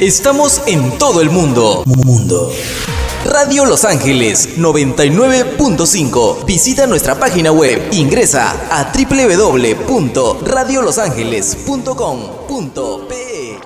Estamos en todo el mundo. Radio Los Ángeles 99.5. Visita nuestra página web. Ingresa a www.radiolosangeles.com.pe.